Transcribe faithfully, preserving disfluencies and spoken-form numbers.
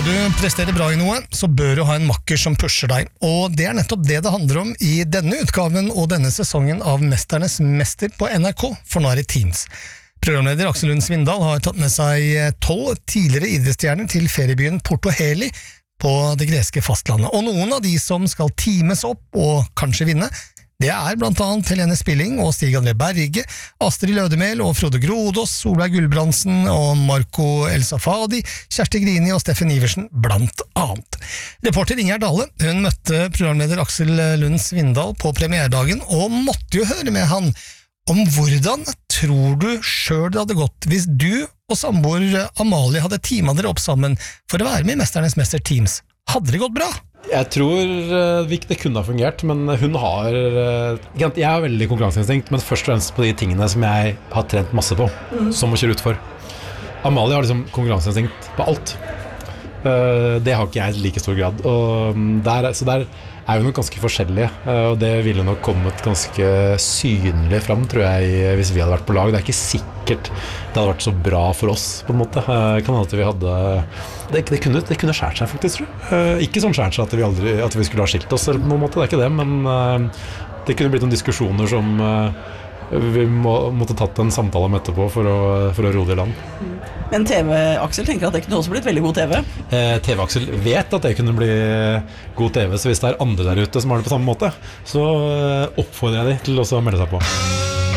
Skal du prestere bra i noe, så bør du ha en makker som pusher deg. Og det er nettopp det det handler om i denne utgaven og denne sesongen av Mesternes Mester på N R K, for nå er det Teams. Programleder Aksel Lund Svindal har tatt med seg tolv tidligere idrettsstjerner til feriebyen Porto Heli på det greske fastlandet. Og noen av de som skal teames opp og kanskje vinne, det er blant annet Helene Spilling og Stig André Berge, Astrid Lødemel og Frode Grodås, Solveig Gulbrandsen og Marco El Safadi, Kjersti Grini og Steffen Iversen, blant annet. Reporter Ingjerd Dale, hun møtte programleder Aksel Lund Svindal på premierdagen og måtte jo høre med han om hvordan tror du selv det hadde gått hvis du og samboer Amalie hadde teamet dere opp sammen for å være med i Mesternes Mester Teams. Hadde det gått bra? Jeg tror det kunne ha fungert, men hun har Jeg er veldig konkurranseinstinkt, men først og fremst på de tingene som jeg har trent masse på, mm. som å kjøre utfor. Amalie har liksom konkurranseinstinkt på alt. Det har ikke jeg i like stor grad. Og der, så der er jo nok ganske forskjellige, og det ville nok kommet ganske synlig fram, tror jeg, hvis vi hadde vært på lag. Det er ikke sikkert det hadde vært så bra for oss, på en måte. Det kan hende at vi hadde Det, det, kunne, det kunne skjært seg, faktisk, tror jeg. Ikke sånn skjært seg at vi, aldri, at vi skulle ha skilt oss, eller på noen måte, det er ikke det, men det kunne blitt noen diskusjoner som vi må, måtte tatt en samtale om etterpå for å, for å roe det i land. Men T V-Aksel tenker at det kunne også blitt veldig god T V? Eh, T V-Aksel vet at det kunne bli god T V, så hvis det er andre der ute som har det på samme måte, så oppfordrer jeg de til å melde seg på.